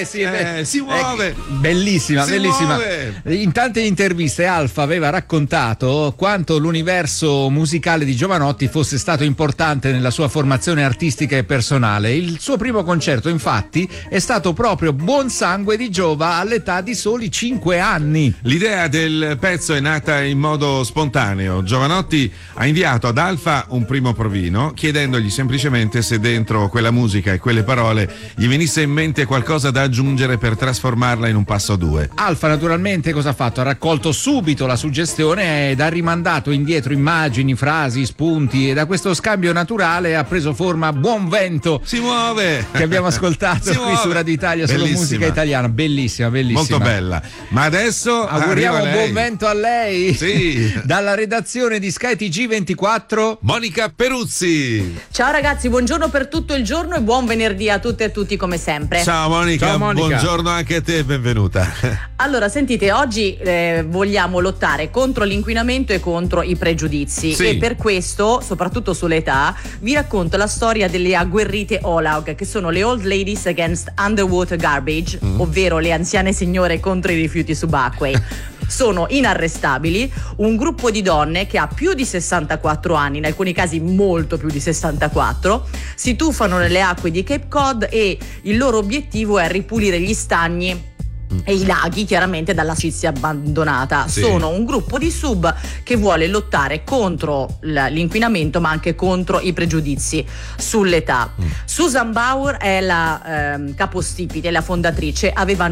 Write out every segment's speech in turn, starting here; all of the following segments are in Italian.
si muove. Bellissima, bellissima. In tante interviste Alfa aveva raccontato quanto l'universo musicale di Jovanotti fosse stato importante nella sua formazione artistica e personale. Il suo primo concerto, infatti, è stato proprio Buon sangue di Giova all'età di soli 5 anni. L'idea del pezzo è nata in modo spontaneo. Jovanotti ha inviato ad Alfa un primo provino, chiedendogli semplicemente se dentro quella musica e quelle parole gli venisse in mente qualcosa da aggiungere per trasformarla in un passo a due. Alfa naturalmente cosa ha fatto? Ha raccolto subito la suggestione ed ha rimandato indietro immagini, frasi, spunti, e da questo scambio naturale ha preso forma Buon vento. Si muove! Che abbiamo ascoltato qui su Radio Italia, solo musica italiana. Bellissima, bellissima. Molto bella. Ma adesso auguriamo buon vento a lei. Sì. Dalla redazione di Sky TG24, Monica Peruzzi. Ciao ragazzi, buongiorno per tutto il giorno e buon venerdì a tutte e a tutti come sempre. Ciao Monica, Ciao Monica. Buongiorno anche a te, benvenuta. Allora, sentite, oggi vogliamo lottare contro l'inquinamento e contro i pregiudizi, sì. E per questo, soprattutto sull'età, vi racconto la storia delle agguerrite OLAG, che sono le Old Ladies Against Underwater Garbage, ovvero le anziane signore contro i rifiuti subacquei. Sono inarrestabili, un gruppo di donne che ha più di 64 anni, in alcuni casi molto più di 64, si tuffano nelle acque di Cape Cod e il loro obiettivo è ripulire gli stagni e i laghi chiaramente dalla scizia abbandonata. Sì. Sono un gruppo di sub che vuole lottare contro l'inquinamento ma anche contro i pregiudizi sull'età. Susan Bauer è la capostipite, la fondatrice, aveva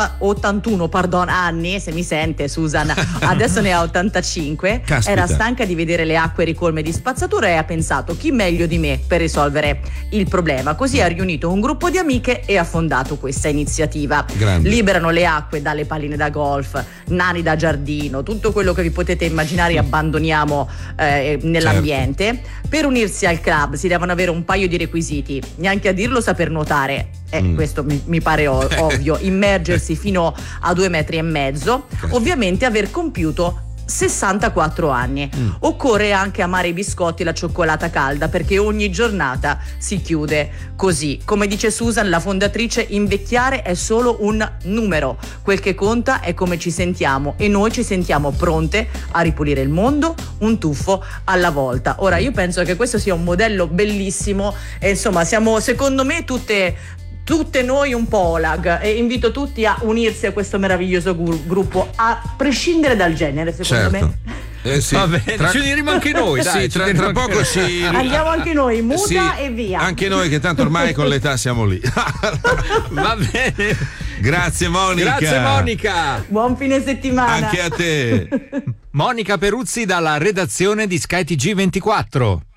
81 anni, se mi sente Susan, adesso ne ha 85. Caspita. Era stanca di vedere le acque ricolme di spazzatura e ha pensato chi meglio di me per risolvere il problema. Così ha riunito un gruppo di amiche e ha fondato questa iniziativa. Grande. Liberano le acque dalle palline da golf, nani da giardino, tutto quello che vi potete immaginare abbandoniamo nell'ambiente. Certo. Per unirsi al club si devono avere un paio di requisiti, neanche a dirlo saper nuotare, questo mi pare ovvio, immergersi fino a 2,5 metri, ovviamente aver compiuto 64 anni. Occorre anche amare i biscotti e la cioccolata calda, perché ogni giornata si chiude così. Come dice Susan, la fondatrice, invecchiare è solo un numero, quel che conta è come ci sentiamo, e noi ci sentiamo pronte a ripulire il mondo un tuffo alla volta. Ora io penso che questo sia un modello bellissimo e insomma siamo, secondo me, tutte noi un po' OLAG, e invito tutti a unirsi a questo meraviglioso gruppo, a prescindere dal genere, secondo me. Sì. Va bene, ci uniremo anche noi, dai, sì, tra poco andiamo anche noi, muta e via. Anche noi, che tanto ormai con l'età siamo lì. Va bene. Grazie Monica. Grazie Monica. Buon fine settimana. Anche a te. Monica Peruzzi dalla redazione di Sky TG24.